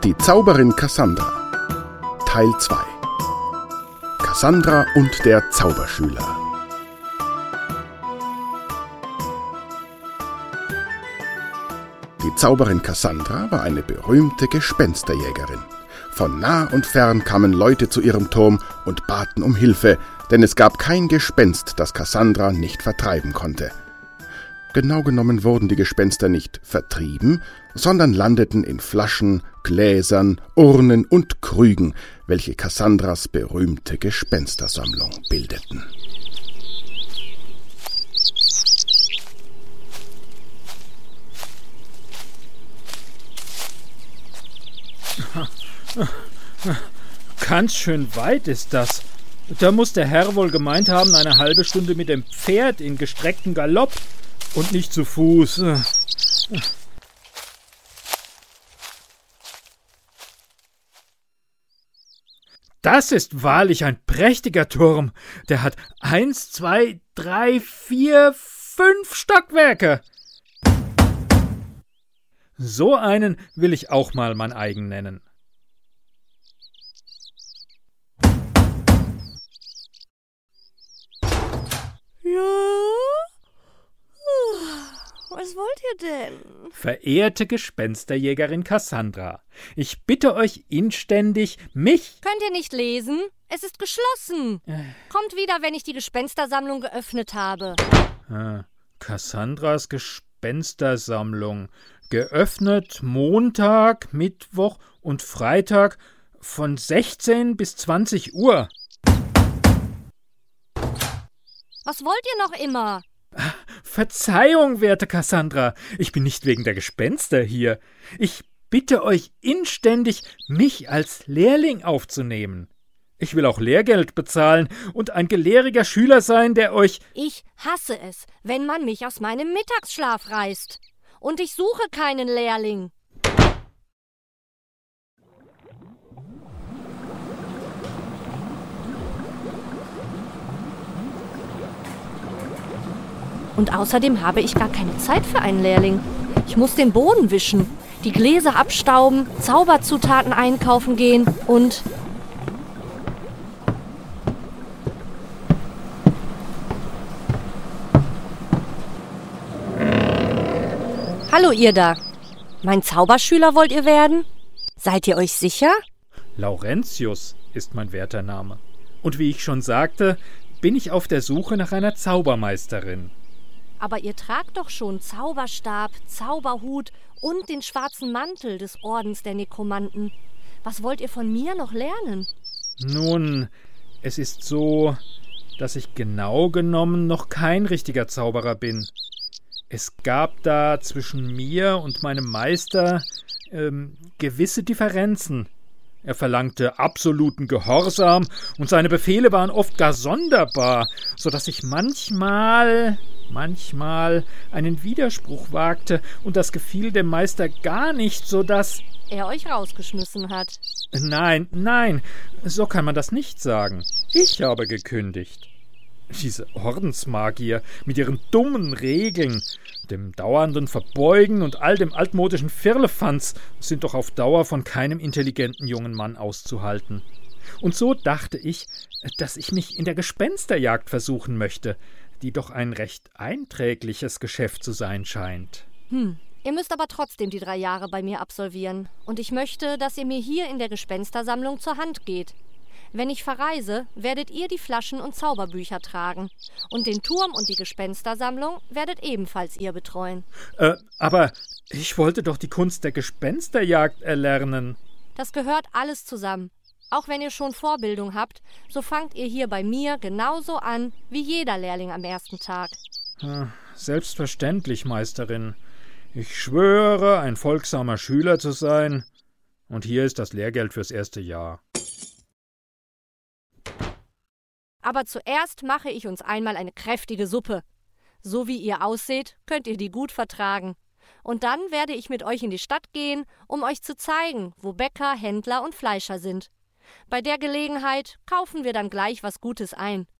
Die Zauberin Cassandra Teil 2 Cassandra und der Zauberschüler. Die Zauberin Cassandra war eine berühmte Gespensterjägerin. Von nah und fern kamen Leute zu ihrem Turm und baten um Hilfe, denn es gab kein Gespenst, das Cassandra nicht vertreiben konnte. Genau genommen wurden die Gespenster nicht vertrieben, sondern landeten in Flaschen, Gläsern, Urnen und Krügen, welche Cassandras berühmte Gespenstersammlung bildeten. Ganz schön weit ist das. Da muss der Herr wohl gemeint haben, eine halbe Stunde mit dem Pferd in gestrecktem Galopp und nicht zu Fuß. Das ist wahrlich ein prächtiger Turm. Der hat 1, 2, 3, 4, 5 Stockwerke. So einen will ich auch mal mein eigen nennen. Ja? Was wollt ihr denn? Verehrte Gespensterjägerin Cassandra, ich bitte euch inständig, mich... Könnt ihr nicht lesen? Es ist geschlossen. Kommt wieder, wenn ich die Gespenstersammlung geöffnet habe. Cassandras Gespenstersammlung. Geöffnet Montag, Mittwoch und Freitag von 16 bis 20 Uhr. Was wollt ihr noch immer? Verzeihung, werte Cassandra, ich bin nicht wegen der Gespenster hier. Ich bitte euch inständig, mich als Lehrling aufzunehmen. Ich will auch Lehrgeld bezahlen und ein gelehriger Schüler sein, der euch... Ich hasse es, wenn man mich aus meinem Mittagsschlaf reißt. Und ich suche keinen Lehrling. Und außerdem habe ich gar keine Zeit für einen Lehrling. Ich muss den Boden wischen, die Gläser abstauben, Zauberzutaten einkaufen gehen und... Hallo ihr da. Mein Zauberschüler wollt ihr werden? Seid ihr euch sicher? Laurentius ist mein werter Name. Und wie ich schon sagte, bin ich auf der Suche nach einer Zaubermeisterin. Aber ihr tragt doch schon Zauberstab, Zauberhut und den schwarzen Mantel des Ordens der Nekromanten. Was wollt ihr von mir noch lernen? Nun, es ist so, dass ich genau genommen noch kein richtiger Zauberer bin. Es gab da zwischen mir und meinem Meister gewisse Differenzen. Er verlangte absoluten Gehorsam und seine Befehle waren oft gar sonderbar, so dass ich manchmal einen Widerspruch wagte und das gefiel dem Meister gar nicht, so dass... Er euch rausgeschmissen hat. Nein, so kann man das nicht sagen. Ich habe gekündigt. Diese Ordensmagier mit ihren dummen Regeln, dem dauernden Verbeugen und all dem altmodischen Firlefanz sind doch auf Dauer von keinem intelligenten jungen Mann auszuhalten. Und so dachte ich, dass ich mich in der Gespensterjagd versuchen möchte, die doch ein recht einträgliches Geschäft zu sein scheint. Ihr müsst aber trotzdem die 3 Jahre bei mir absolvieren. Und ich möchte, dass ihr mir hier in der Gespenstersammlung zur Hand geht. Wenn ich verreise, werdet ihr die Flaschen und Zauberbücher tragen. Und den Turm und die Gespenstersammlung werdet ebenfalls ihr betreuen. Aber ich wollte doch die Kunst der Gespensterjagd erlernen. Das gehört alles zusammen. Auch wenn ihr schon Vorbildung habt, so fangt ihr hier bei mir genauso an wie jeder Lehrling am ersten Tag. Selbstverständlich, Meisterin. Ich schwöre, ein folgsamer Schüler zu sein. Und hier ist das Lehrgeld fürs erste Jahr. Aber zuerst mache ich uns einmal eine kräftige Suppe. So wie ihr ausseht, könnt ihr die gut vertragen. Und dann werde ich mit euch in die Stadt gehen, um euch zu zeigen, wo Bäcker, Händler und Fleischer sind. Bei der Gelegenheit kaufen wir dann gleich was Gutes ein.